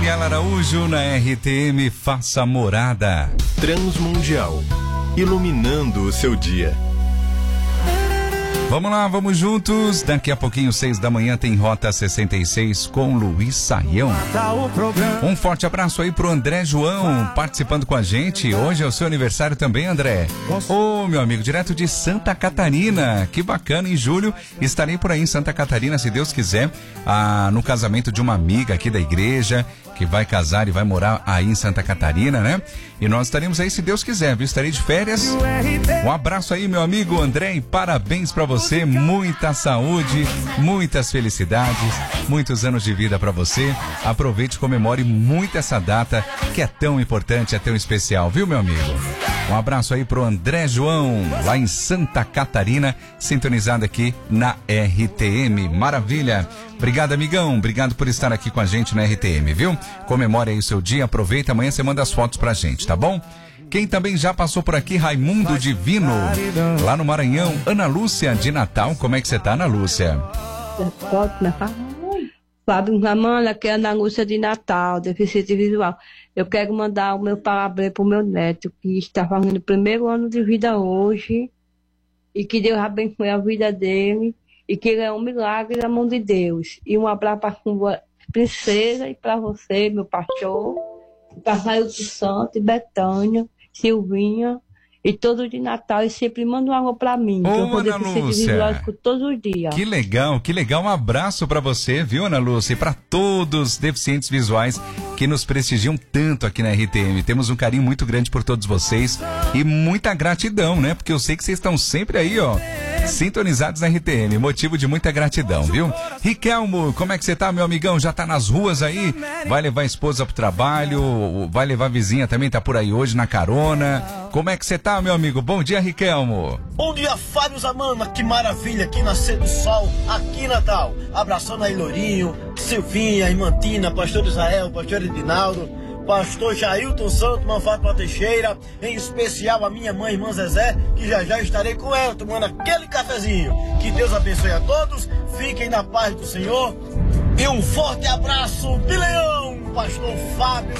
Daniela Araújo na RTM Faça Morada. Transmundial, iluminando o seu dia. Vamos lá, vamos juntos. Daqui a pouquinho, 6 da manhã, tem Rota 66 com Luiz Saião. Um forte abraço aí pro André João, participando com a gente. Hoje é o seu aniversário também, André. Ô, meu amigo, direto de Santa Catarina. Que bacana, em julho estarei por aí em Santa Catarina, se Deus quiser, no casamento de uma amiga aqui da igreja, que vai casar e vai morar aí em Santa Catarina, né? E nós estaremos aí, se Deus quiser, viu? Estarei de férias. Um abraço aí, meu amigo André, e parabéns pra você. Muita saúde, muitas felicidades, muitos anos de vida pra você. Aproveite e comemore muito essa data que é tão importante, é tão especial, viu, meu amigo? Um abraço aí pro André João, lá em Santa Catarina, sintonizado aqui na RTM. Maravilha! Obrigado, amigão. Obrigado por estar aqui com a gente na RTM, viu? Comemore aí o seu dia, aproveita, amanhã você manda as fotos pra gente, tá bom? Quem também já passou por aqui, Raimundo Divino, lá no Maranhão. Ana Lúcia, de Natal. Como é que você tá, Ana Lúcia? Fábio Ramana, que é Ana Lúcia de Natal, deficiente visual. Eu quero mandar o meu parabéns pro meu neto, que está fazendo o primeiro ano de vida hoje, e que Deus abençoe a vida dele, e que ele é um milagre na mão de Deus. E um abraço para a princesa e para você, meu pastor, para Raio do Santo, Betânia, Silvinha, e todo de Natal, e sempre manda um alô pra mim, que eu vou deficiente visual todos os dias. Que legal, um abraço pra você, viu, Ana Lúcia, e pra todos os deficientes visuais que nos prestigiam tanto aqui na RTM. Temos um carinho muito grande por todos vocês e muita gratidão, né, porque eu sei que vocês estão sempre aí, ó, sintonizados na RTM, motivo de muita gratidão, viu? Riquelmo, como é que você tá, meu amigão? Já tá nas ruas aí? Vai levar a esposa pro trabalho? Vai levar a vizinha também? Tá por aí hoje na carona? Como é que você tá, meu amigo? Bom dia, Riquelmo. Bom dia, Fábio Zamana. Que maravilha, aqui nascer do sol, aqui em Natal. Abraçando aí Lourinho, Silvinha, Irmantina, Pastor Israel, Pastor Edinaldo, Pastor Jailton Santo, Manfátima Teixeira, em especial a minha mãe, irmã Zezé, que já estarei com ela, tomando aquele cafezinho. Que Deus abençoe a todos, fiquem na paz do Senhor. E um forte abraço de Leão, Pastor Fábio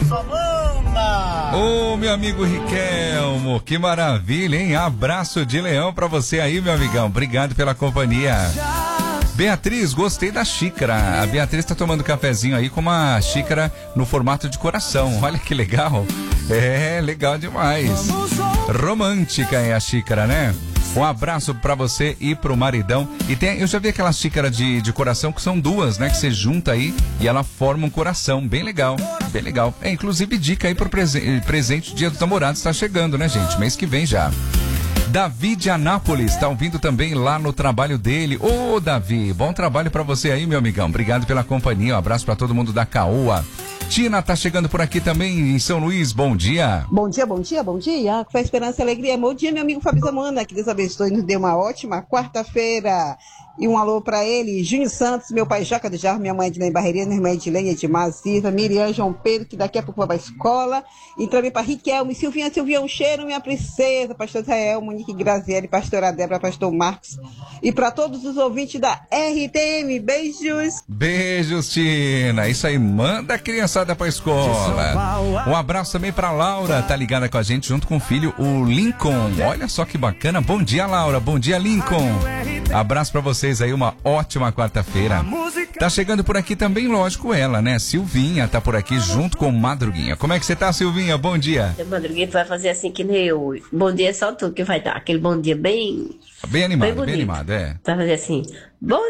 Zamana. Ô, meu amigo Riquelmo, que maravilha, hein? Abraço de Leão pra você aí, meu amigão. Obrigado pela companhia. Beatriz, gostei da xícara. A Beatriz tá tomando cafezinho aí com uma xícara no formato de coração. Olha que legal. É, legal demais. Romântica é a xícara, né? Um abraço pra você e pro maridão. E eu já vi aquela xícara de coração que são duas, né? Que você junta aí e ela forma um coração. Bem legal, bem legal. É, inclusive dica aí pro presente, Dia dos Namorados tá chegando, né, gente? Mês que vem já. Davi de Anápolis, tá ouvindo também lá no trabalho dele. Ô, Davi, bom trabalho pra você aí, meu amigão. Obrigado pela companhia, um abraço pra todo mundo da Caoa. Tina tá chegando por aqui também em São Luís, bom dia. Bom dia, bom dia, bom dia. Fé, esperança e alegria. Bom dia, meu amigo Fábio Zamana, que Deus abençoe e nos dê uma ótima quarta-feira. E um alô pra ele, Júnior Santos, meu pai Joca do Jarro, minha mãe Edilene Barreirinha, minha irmã Edilene, Edmar Silva, Miriam, João Pedro, que daqui a pouco vai pra escola. E também pra Riquelme, Silvinha, um cheiro, minha princesa, pastor Israel, Monique Graziele, pastora Débora, pastor Marcos. E pra todos os ouvintes da RTM, beijos. Beijos, Tina. Isso aí, manda a criançada pra escola. Um abraço também pra Laura, tá ligada com a gente junto com o filho, o Lincoln. Olha só que bacana. Bom dia, Laura. Bom dia, Lincoln. Abraço pra vocês aí, uma ótima quarta-feira. Tá chegando por aqui também, lógico, ela, né? Silvinha tá por aqui junto com Madruguinha. Como é que você tá, Silvinha? Bom dia. A Madruguinha vai fazer assim que nem eu. Bom dia é só tu que vai dar. Aquele bom dia bem animado, bem animado, é. Vai fazer assim, bom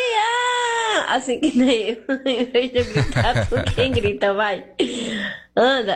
dia! Assim que nem eu. Em vez de gritar, tu quem grita, vai. Anda.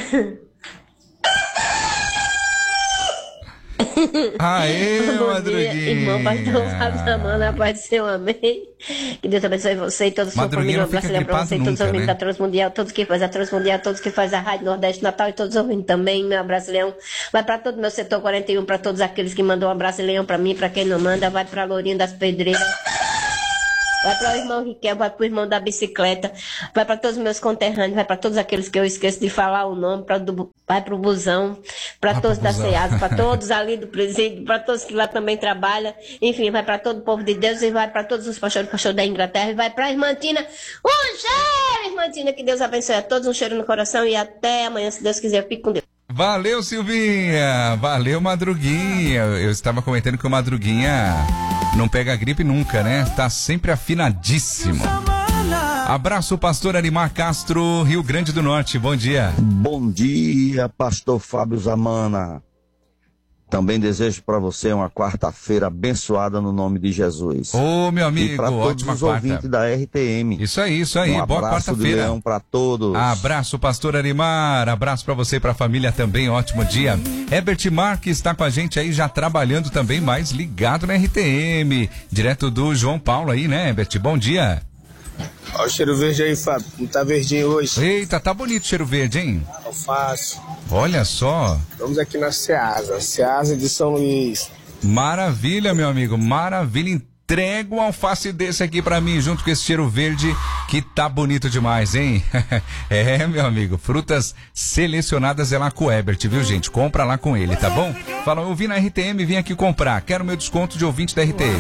Aê, Madruguinha. Irmão, pastor Fábio Zamana, paz do Senhor, amém. Que Deus abençoe você e toda a sua família. Um abraço pra você e todos os ouvintes da Transmundial, todos que fazem a Transmundial, todos que fazem a Rádio Nordeste Natal e todos os ouvintes também. Meu abraço, Leão. Vai pra todo o meu setor 41, pra todos aqueles que mandam um abraço, Leão, pra mim, pra quem não manda. Vai pra Lourinho das Pedreiras. Vai para o irmão Riquel, vai para o irmão da bicicleta, vai para todos os meus conterrâneos, vai para todos aqueles que eu esqueço de falar o nome, vai para o busão, para todos da SEASA, para todos ali do presídio, para todos que lá também trabalham, enfim, vai para todo o povo de Deus e vai para todos os pastores da Inglaterra e vai para a irmã Tina. Um cheiro, irmã Diamantina, que Deus abençoe a todos, um cheiro no coração e até amanhã, se Deus quiser, fique com Deus. Valeu, Silvinha, valeu, Madruguinha. Eu estava comentando que o Madruguinha não pega gripe nunca, né? Tá sempre afinadíssimo. Abraço, pastor Arimar Castro, Rio Grande do Norte, bom dia. Bom dia, pastor Fábio Zamana. Também desejo para você uma quarta-feira abençoada no nome de Jesus. Ô, meu amigo, e para todos os ouvintes da RTM. Isso aí. Boa quarta-feira. Leão para todos. Abraço, pastor Arimar. Abraço para você e para a família também. Ótimo dia. Herbert Marques está com a gente aí já trabalhando também, mais ligado na RTM. Direto do João Paulo aí, né, Herbert? Bom dia. Olha o cheiro verde aí, Fábio. Não tá verdinho hoje. Eita, tá bonito o cheiro verde, hein? Alface. Olha só. Estamos aqui na Ceasa de São Luís. Maravilha, meu amigo, maravilha. Entrega um alface desse aqui pra mim, junto com esse cheiro verde, que tá bonito demais, hein? É, meu amigo, frutas selecionadas é lá com o Herbert, viu, gente? Compra lá com ele, tá bom? Fala, eu vim na RTM, vim aqui comprar, quero meu desconto de ouvinte da RTM.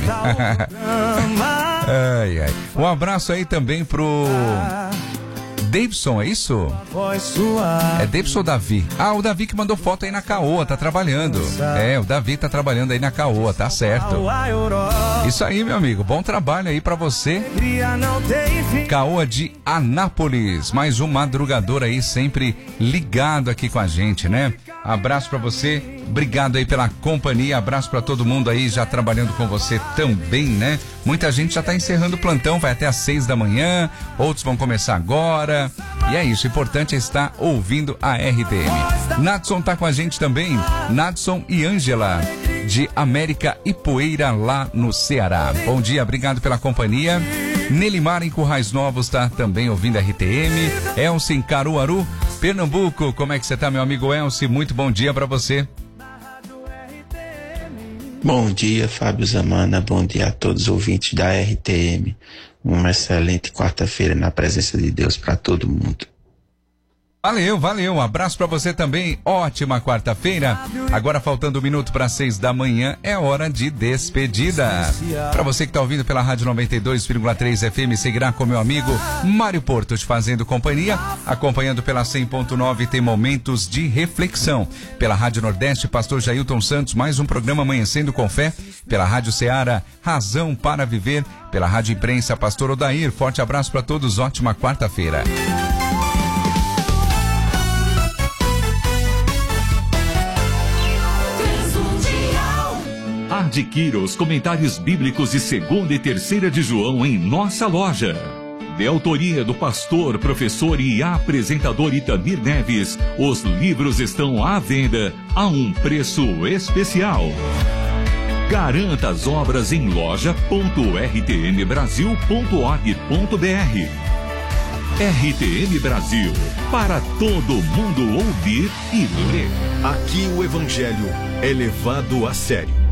Ai, ai. Um abraço aí também pro Davidson, é isso? É Davidson ou Davi? Ah, o Davi que mandou foto aí na Caoa, tá trabalhando. É, o Davi tá trabalhando aí na Caoa, tá certo. Isso aí, meu amigo, bom trabalho aí pra você. Caoa de Anápolis, mais um madrugador aí sempre ligado aqui com a gente, né? Abraço pra você, obrigado aí pela companhia, abraço pra todo mundo aí já trabalhando com você também, né? Muita gente já tá encerrando o plantão, vai até às 6 da manhã, outros vão começar agora. E é isso, o importante é estar ouvindo a RTM. Nadson tá com a gente também, Nadson e Ângela, de América e Poeira, lá no Ceará. Bom dia, obrigado pela companhia. Nelimar em Currais Novos tá também ouvindo a RTM. Elcio em Caruaru, Pernambuco. Como é que você tá, meu amigo Elcio? Muito bom dia pra você. Bom dia, Fábio Zamana. Bom dia a todos os ouvintes da RTM. Uma excelente quarta-feira na presença de Deus para todo mundo. Valeu, um abraço pra você também, ótima quarta-feira. Agora faltando 1 minuto para 6 da manhã, é hora de despedida. Pra você que tá ouvindo pela Rádio 92,3 FM, seguirá com meu amigo Mário Porto te fazendo companhia, acompanhando pela 100.9 tem momentos de reflexão. Pela Rádio Nordeste, pastor Jailton Santos, mais um programa Amanhecendo com Fé. Pela Rádio Ceará, Razão para Viver. Pela Rádio Imprensa, pastor Odair, forte abraço pra todos, ótima quarta-feira. Adquira os comentários bíblicos de 2ª e 3ª de João em nossa loja. De autoria do pastor, professor e apresentador Itamir Neves, os livros estão à venda a um preço especial. Garanta as obras em loja.rtmbrasil.org.br. RTM Brasil, para todo mundo ouvir e ler. Aqui o Evangelho é levado a sério.